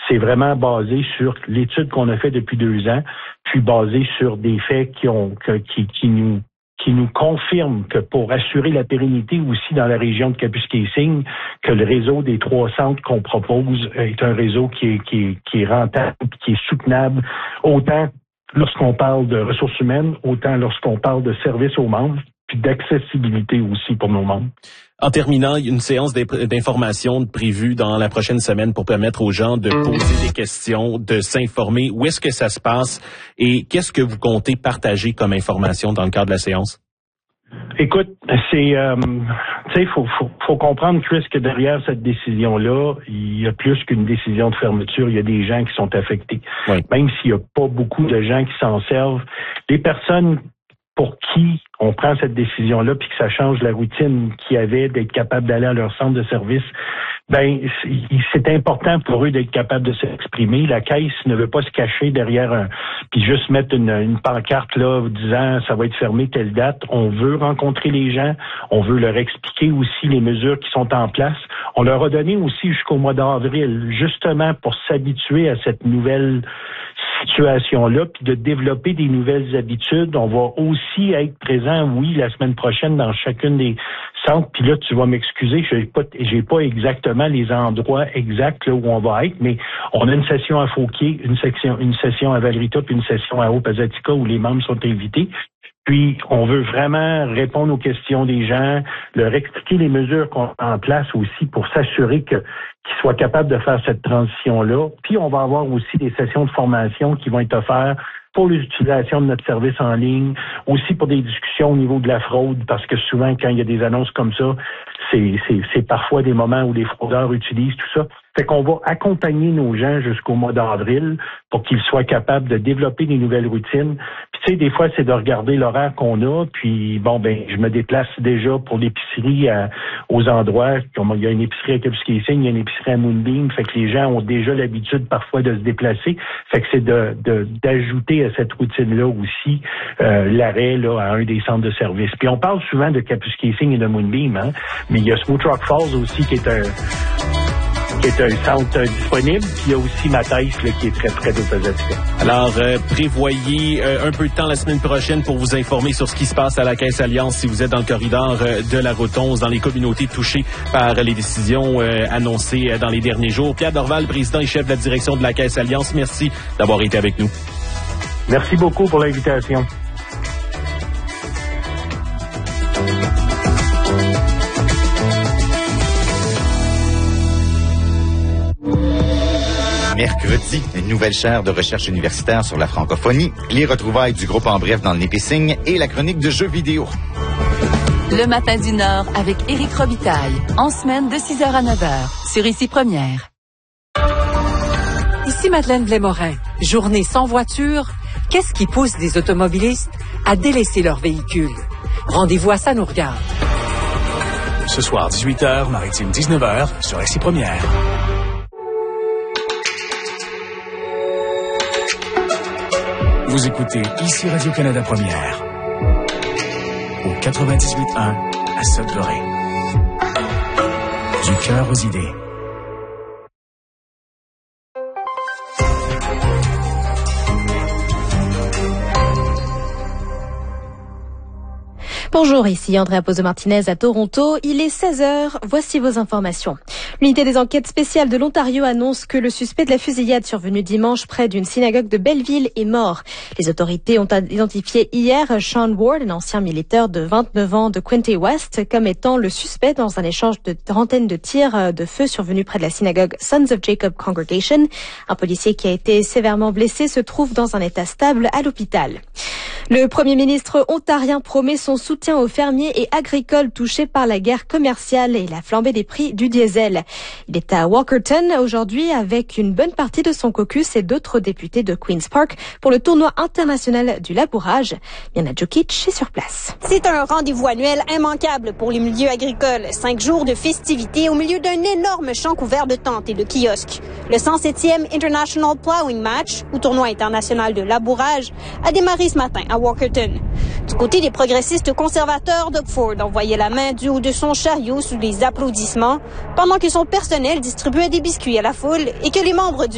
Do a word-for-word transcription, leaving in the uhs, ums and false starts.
c'est vraiment basé sur l'étude qu'on a fait depuis deux ans, puis basé sur des faits qui ont qui, qui nous qui nous confirment que pour assurer la pérennité aussi dans la région de Kapuskasing, que le réseau des trois centres qu'on propose est un réseau qui est qui est, qui est rentable, qui est soutenable, autant lorsqu'on parle de ressources humaines, autant lorsqu'on parle de services aux membres, puis d'accessibilité aussi pour nos membres. En terminant, il y a une séance d'information prévue dans la prochaine semaine pour permettre aux gens de poser des questions, de s'informer. Où est-ce que ça se passe et qu'est-ce que vous comptez partager comme information dans le cadre de la séance? Écoute, c'est, euh, tu sais, faut, faut, faut comprendre, Chris, que derrière cette décision-là, il y a plus qu'une décision de fermeture. Il y a des gens qui sont affectés. Oui. Même s'il n'y a pas beaucoup de gens qui s'en servent, les personnes pour qui on prend cette décision-là, puis que ça change la routine qu'il y avait d'être capable d'aller à leur centre de service, ben c'est important pour eux d'être capable de s'exprimer. La caisse ne veut pas se cacher derrière un, puis juste mettre une, une pancarte là disant ça va être fermé telle date. On veut rencontrer les gens, on veut leur expliquer aussi les mesures qui sont en place. On leur a donné aussi jusqu'au mois d'avril, justement pour s'habituer à cette nouvelle situation-là, puis de développer des nouvelles habitudes. On va aussi être présent, oui, la semaine prochaine dans chacune des centres. Puis là, tu vas m'excuser, j'ai pas, j'ai pas exactement les endroits exacts là où on va être, mais on a une session à Fauquier, une section, une session à Valrita, puis une session à Haut-Pazatika où les membres sont invités. Puis, on veut vraiment répondre aux questions des gens, leur expliquer les mesures qu'on a en place aussi pour s'assurer que qu'ils soient capables de faire cette transition-là. Puis, on va avoir aussi des sessions de formation qui vont être offertes pour l'utilisation de notre service en ligne, aussi pour des discussions au niveau de la fraude, parce que souvent, quand il y a des annonces comme ça, c'est, c'est, c'est parfois des moments où les fraudeurs utilisent tout ça. Fait qu'on va accompagner nos gens jusqu'au mois d'avril pour qu'ils soient capables de développer des nouvelles routines. Puis tu sais, des fois, c'est de regarder l'horaire qu'on a, puis bon, ben, je me déplace déjà pour l'épicerie à, aux endroits, comme il y a une épicerie à Kapuskasing, il y a une épicerie à Moonbeam, fait que les gens ont déjà l'habitude parfois de se déplacer. Fait que c'est de, de d'ajouter à cette routine-là aussi euh, l'arrêt là à un des centres de service. Puis on parle souvent de Kapuskasing et de Moonbeam, hein, mais il y a Smooth Rock Falls aussi qui est un qui est un centre disponible, puis il y a aussi Matthijs là, qui est très près d'Haut-Pazatika. Alors, euh, prévoyez euh, un peu de temps la semaine prochaine pour vous informer sur ce qui se passe à la Caisse Alliance si vous êtes dans le corridor euh, de la Route onze, dans les communautés touchées par les décisions euh, annoncées euh, dans les derniers jours. Pierre Dorval, président et chef de la direction de la Caisse Alliance, merci d'avoir été avec nous. Merci beaucoup pour l'invitation. Mercredi, une nouvelle chaire de recherche universitaire sur la francophonie, les retrouvailles du groupe En Bref dans le Nipissing et la chronique de jeux vidéo. Le matin du Nord avec Éric Robitaille, en semaine de six heures à neuf heures, sur Ici Première. Ici Madeleine Blais-Morin. Journée sans voiture, qu'est-ce qui pousse les automobilistes à délaisser leur véhicule? Rendez-vous à Ça nous regarde. Ce soir, dix-huit heures, Maritime dix-neuf heures, sur Ici Première. Vous écoutez Ici Radio-Canada Première au quatre-vingt-dix-huit un à Sudbury. Du cœur aux idées. Bonjour, ici Andrea Pozo-Martinez à Toronto. Il est seize heures. Voici vos informations. L'unité des enquêtes spéciales de l'Ontario annonce que le suspect de la fusillade survenue dimanche près d'une synagogue de Belleville est mort. Les autorités ont identifié hier Sean Ward, un ancien militaire de vingt-neuf ans de Quinte West, comme étant le suspect dans un échange de trentaine de tirs de feu survenus près de la synagogue Sons of Jacob Congregation. Un policier qui a été sévèrement blessé se trouve dans un état stable à l'hôpital. Le premier ministre ontarien promet son soutien aux fermiers et agricoles touchés par la guerre commerciale et la flambée des prix du diesel. Il est à Walkerton aujourd'hui avec une bonne partie de son caucus et d'autres députés de Queen's Park pour le tournoi international du labourage. Yana Djokic est sur place. C'est un rendez-vous annuel immanquable pour les milieux agricoles. Cinq jours de festivités au milieu d'un énorme champ couvert de tentes et de kiosques. Le cent septième International Plowing Match, ou tournoi international de labourage, a démarré ce matin à Walkerton. Du côté des progressistes conservateurs, Doug Ford envoyait la main du haut de son chariot sous les applaudissements, pendant que son personnel distribuait des biscuits à la foule et que les membres du